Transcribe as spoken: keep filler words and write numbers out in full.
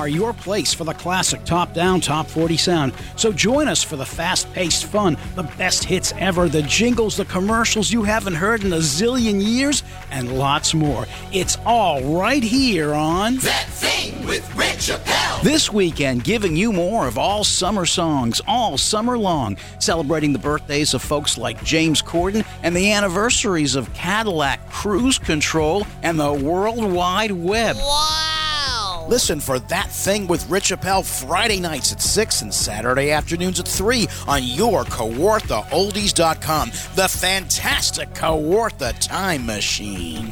are your place for the classic top-down, top forty sound. So join us for the fast-paced fun, the best hits ever, the jingles, the commercials you haven't heard in a zillion years, and lots more. It's all right here on That Thing with Rich Appel. This weekend, giving you more of all summer songs, all summer long, celebrating the birthdays of folks like James Corden and the anniversaries of Cadillac Cruise Control and the World Wide Web. Wow! Listen for That Thing with Rich Appel Friday nights at six and Saturday afternoons at three on your Kawartha Oldies dot com, the fantastic Kawartha Time Machine.